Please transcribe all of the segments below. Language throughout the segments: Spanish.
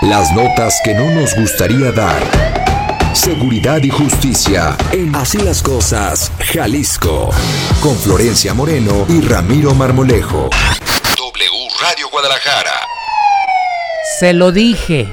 Las notas que no nos gustaría dar. Seguridad y justicia en Así las Cosas, Jalisco. Con Florencia Moreno y Ramiro Marmolejo. W Radio Guadalajara. Se lo dije.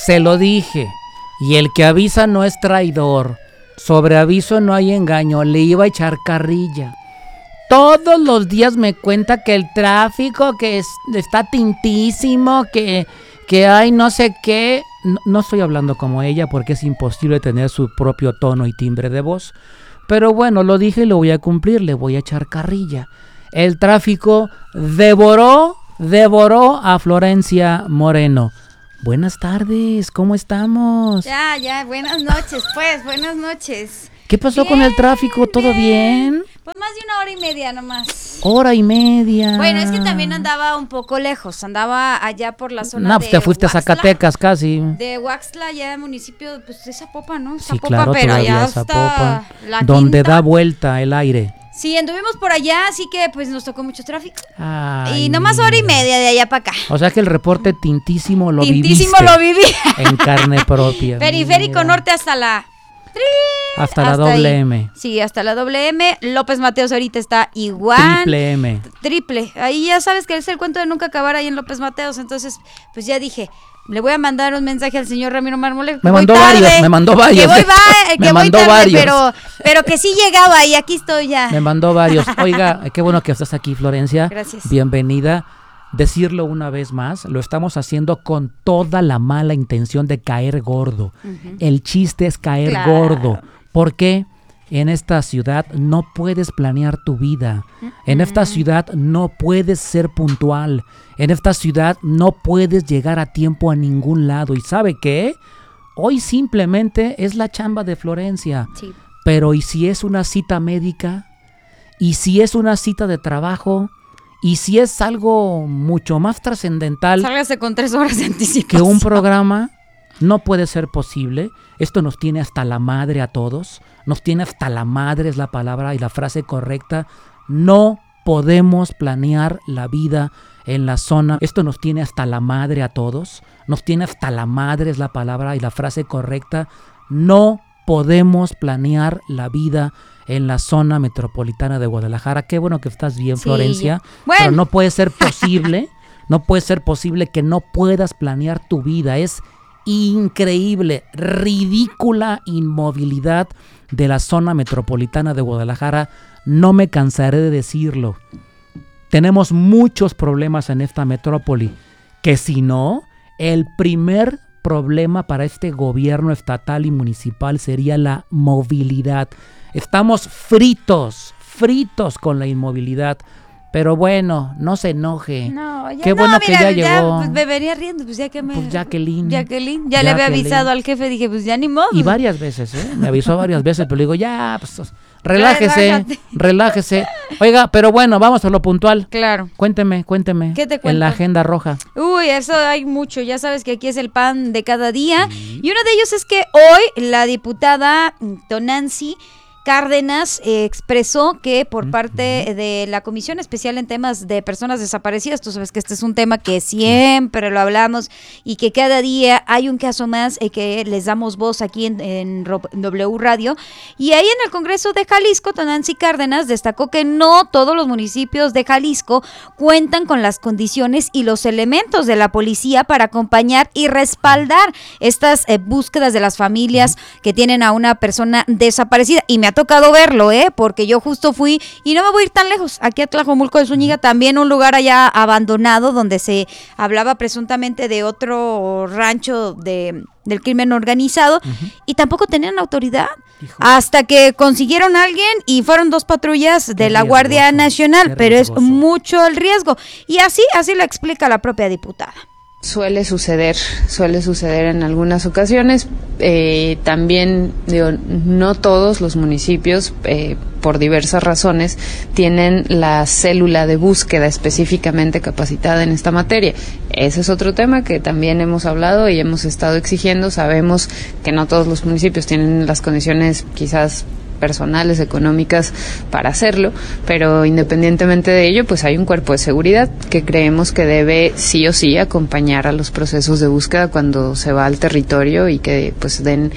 Y el que avisa no es traidor. Sobre aviso no hay engaño. Le iba a echar carrilla. Todos los días me cuenta que el tráfico, que está tintísimo, que hay no sé qué. No estoy hablando como ella porque es imposible tener su propio tono y timbre de voz. Pero bueno, lo dije y lo voy a cumplir, le voy a echar carrilla. El tráfico devoró a Florencia Moreno. Buenas tardes, ¿cómo estamos? Ya, buenas noches, buenas noches. ¿Qué pasó con el tráfico? ¿Todo bien? Pues más de 1 hora y media nomás. Hora y media. Bueno, es que también andaba un poco lejos, andaba allá por la zona pues te fuiste Huaxtla, a Zacatecas casi. De Huaxtla, ya municipio, pues de Zapopan, ¿no? Sí, claro, pero todavía allá Zapopan, está la donde quinta. da vuelta el aire. Sí, anduvimos por allá, así que pues nos tocó mucho tráfico. Ay, y nomás hora y media de allá para acá. O sea que el reporte tintísimo lo Tintísimo viviste. lo viví. En carne propia. Periférico Mira. Norte hasta la... Hasta la doble ahí. M. Sí, hasta la doble M. López Mateos ahorita está igual. Triple M. Triple. Ahí ya sabes que es el cuento de nunca acabar ahí en López Mateos. Entonces, pues ya dije, le voy a mandar un mensaje al señor Ramiro Marmolejo. Me mandó varios. Que voy tarde, varios. pero que sí llegaba y aquí estoy ya. Me mandó varios. Oiga, qué bueno que estás aquí, Florencia. Gracias. Bienvenida. Decirlo una vez más, lo estamos haciendo con toda la mala intención de caer gordo. Uh-huh. El chiste es caer gordo. ¿Por qué? En esta ciudad no puedes planear tu vida. En esta ciudad no puedes ser puntual. En esta ciudad no puedes llegar a tiempo a ningún lado. ¿Y sabe qué? Hoy simplemente es la chamba de Florencia. Sí. Pero ¿y si es una cita médica? ¿Y si es una cita de trabajo? ¿Y si es algo mucho más trascendental? Sálgase con 3 horas de anticipación. Que un programa. No puede ser posible. Esto nos tiene hasta la madre a todos. Nos tiene hasta la madre, es la palabra y la frase correcta. No podemos planear la vida en la zona. Esto nos tiene hasta la madre a todos. Nos tiene hasta la madre, es la palabra y la frase correcta. No podemos planear la vida en la zona metropolitana de Guadalajara. Qué bueno que estás bien, Florencia. Bueno. Pero no puede ser posible. No puede ser posible que no puedas planear tu vida. Es increíble, ridícula inmovilidad de la zona metropolitana de Guadalajara. No me cansaré de decirlo. Tenemos muchos problemas en esta metrópoli, que si no, el primer problema para este gobierno estatal y municipal sería la movilidad. Estamos fritos con la inmovilidad. Pero bueno, no se enoje. No, ya qué bueno que ya llegó. Pues me venía riendo, pues ya que me... Pues Jacqueline. Ya le había avisado al jefe, dije, pues ya ni modo. Y varias veces, me avisó varias veces, pero le digo, ya, pues relájese. Oiga, pero bueno, vamos a lo puntual. Claro. Cuénteme. ¿Qué te cuento? En la agenda roja. Uy, eso hay mucho, ya sabes que aquí es el pan de cada día. Y uno de ellos es que hoy la diputada Tonancy Cárdenas expresó que por parte de la Comisión Especial en Temas de Personas Desaparecidas, tú sabes que este es un tema que siempre lo hablamos y que cada día hay un caso más que les damos voz aquí en W Radio. Y ahí en el Congreso de Jalisco, Tonancy Cárdenas destacó que no todos los municipios de Jalisco cuentan con las condiciones y los elementos de la policía para acompañar y respaldar estas búsquedas de las familias que tienen a una persona desaparecida. Y me ha tocado verlo, porque yo justo fui, y no me voy a ir tan lejos, aquí a Tlajomulco de Zúñiga, también un lugar allá abandonado donde se hablaba presuntamente de otro rancho del crimen organizado, y tampoco tenían autoridad. Hijo. Hasta que consiguieron a alguien y fueron 2 patrullas de la Guardia Nacional, pero es mucho el riesgo. Y así lo explica la propia diputada. Suele suceder en algunas ocasiones. También, no todos los municipios, por diversas razones, tienen la célula de búsqueda específicamente capacitada en esta materia. Ese es otro tema que también hemos hablado y hemos estado exigiendo. Sabemos que no todos los municipios tienen las condiciones quizás personales, económicas para hacerlo, pero independientemente de ello, pues hay un cuerpo de seguridad que creemos que debe sí o sí acompañar a los procesos de búsqueda cuando se va al territorio y que pues den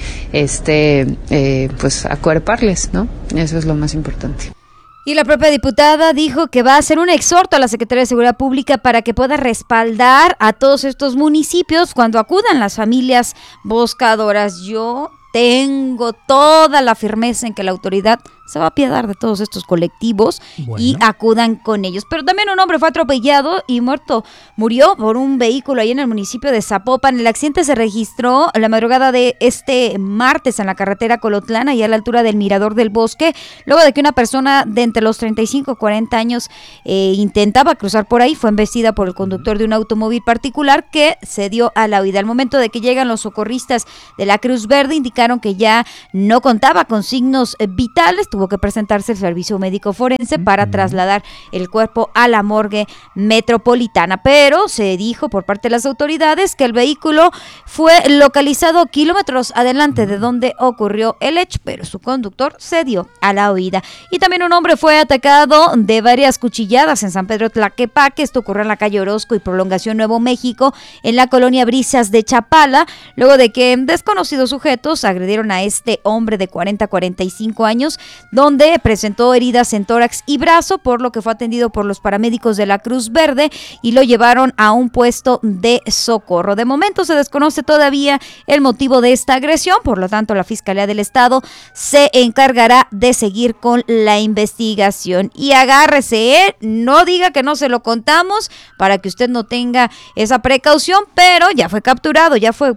pues acuerparles, ¿no? Eso es lo más importante. Y la propia diputada dijo que va a hacer un exhorto a la Secretaría de Seguridad Pública para que pueda respaldar a todos estos municipios cuando acudan las familias buscadoras. Yo tengo toda la firmeza en que la autoridad se va a apiadar de todos estos colectivos y acudan con ellos. Pero también un hombre fue atropellado y murió por un vehículo ahí en el municipio de Zapopan. El accidente se registró la madrugada de este martes en la carretera Colotlán, y a la altura del Mirador del Bosque, luego de que una persona de entre los 35 y 40 años intentaba cruzar por ahí. Fue embestida por el conductor de un automóvil particular que se dio a la huida. Al momento de que llegan los socorristas de la Cruz Verde, indicaron que ya no contaba con signos vitales. Tuvo que presentarse el servicio médico forense para trasladar el cuerpo a la morgue metropolitana, pero se dijo por parte de las autoridades que el vehículo fue localizado kilómetros adelante de donde ocurrió el hecho, pero su conductor se dio a la huida. Y también un hombre fue atacado de varias cuchilladas en San Pedro Tlaquepaque. Esto ocurrió en la calle Orozco y Prolongación Nuevo México, en la colonia Brisas de Chapala, luego de que desconocidos sujetos agredieron a este hombre de 40 a 45 años, donde presentó heridas en tórax y brazo, por lo que fue atendido por los paramédicos de la Cruz Verde y lo llevaron a un puesto de socorro. De momento se desconoce todavía el motivo de esta agresión, por lo tanto la Fiscalía del Estado se encargará de seguir con la investigación. Y agárrese, no diga que no se lo contamos para que usted no tenga esa precaución, pero ya fue capturado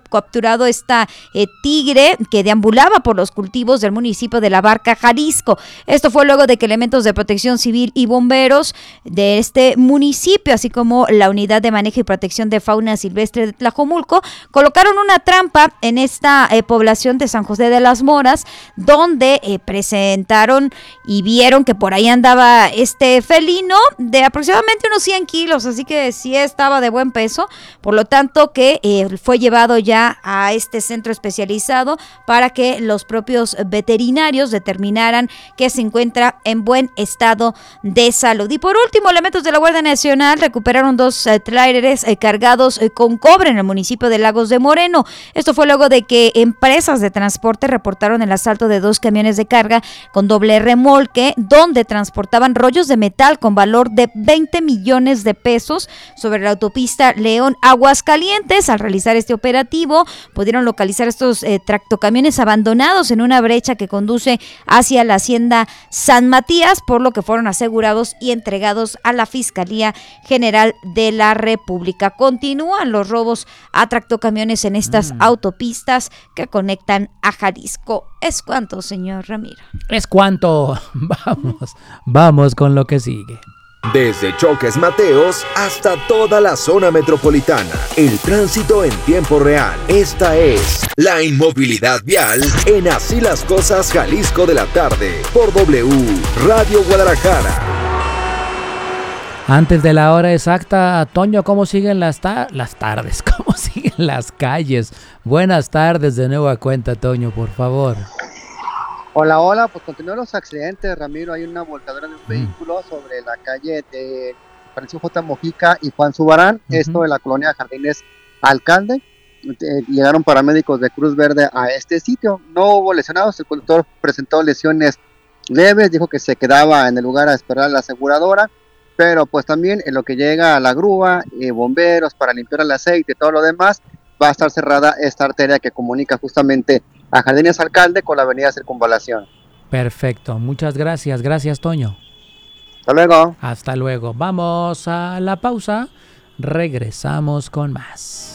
esta tigre que deambulaba por los cultivos del municipio de La Barca, Jalisco. Esto fue luego de que elementos de protección civil y bomberos de este municipio, así como la unidad de manejo y protección de fauna silvestre de Tlajomulco, colocaron una trampa en esta población de San José de las Moras, donde presentaron y vieron que por ahí andaba este felino de aproximadamente unos 100 kilos, así que sí estaba de buen peso, por lo tanto que fue llevado ya a este centro especializado para que los propios veterinarios determinaran que se encuentra en buen estado de salud. Y por último, elementos de la Guardia Nacional recuperaron 2 tráileres cargados con cobre en el municipio de Lagos de Moreno. Esto fue luego de que empresas de transporte reportaron el asalto de 2 camiones de carga con doble remolque, donde transportaban rollos de metal con valor de 20 millones de pesos sobre la autopista León Aguascalientes. Al realizar este operativo, pudieron localizar estos tractocamiones abandonados en una brecha que conduce hacia la Hacienda San Matías, por lo que fueron asegurados y entregados a la Fiscalía General de la República. Continúan los robos a tractocamiones en estas autopistas que conectan a Jalisco. ¿Es cuánto, señor Ramiro? Es cuánto. Vamos con lo que sigue. Desde Choques Mateos hasta toda la zona metropolitana. El tránsito en tiempo real. Esta es la inmovilidad vial en Así las Cosas Jalisco de la tarde. Por W Radio Guadalajara. Antes de la hora exacta, Toño, ¿cómo siguen las tardes? ¿Cómo siguen las calles? Buenas tardes de nuevo a cuenta, Toño, por favor. Hola, pues continúan los accidentes, Ramiro. Hay una volcadura de un vehículo sobre la calle de Francisco J. Mojica y Juan Zubarán, esto de la colonia Jardines Alcalde. Llegaron paramédicos de Cruz Verde a este sitio, no hubo lesionados, el conductor presentó lesiones leves, dijo que se quedaba en el lugar a esperar a la aseguradora, pero pues también en lo que llega a la grúa, bomberos para limpiar el aceite y todo lo demás, va a estar cerrada esta arteria que comunica justamente a Jardines Alcalde con la avenida Circunvalación. Perfecto, muchas gracias. Gracias, Toño. Hasta luego. Hasta luego. Vamos a la pausa. Regresamos con más.